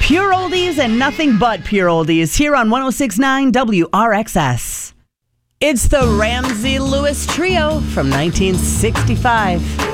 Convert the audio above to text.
Pure oldies and nothing but pure oldies here on 106.9 WRXS. It's the Ramsey Lewis Trio from 1965.